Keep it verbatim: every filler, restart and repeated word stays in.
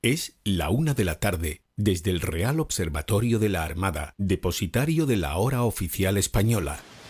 Es la una de la tarde, desde el Real Observatorio de la Armada, depositario de la hora oficial española.